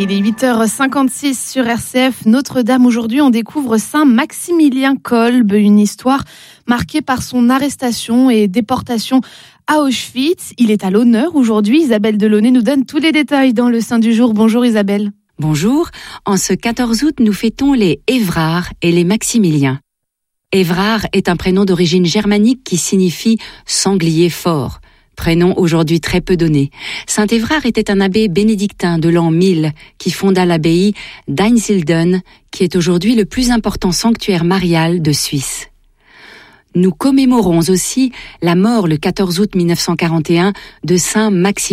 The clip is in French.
il est 8h56 sur RCF Notre-Dame. Aujourd'hui, on découvre Saint Maximilien Kolbe, une histoire marquée par son arrestation et déportation à Auschwitz. Il est à l'honneur aujourd'hui. Isabelle Delaunay nous donne tous les détails dans le Saint du jour. Bonjour Isabelle. Bonjour. En ce 14 août, nous fêtons les Évrard et les Maximiliens. Évrard est un prénom d'origine germanique qui signifie « sanglier fort ». Prénom aujourd'hui très peu donné. Saint Évrard était un abbé bénédictin de l'an 1000 qui fonda l'abbaye d'Einsiedeln, qui est aujourd'hui le plus important sanctuaire marial de Suisse. Nous commémorons aussi la mort le 14 août 1941 de Saint Maximilien.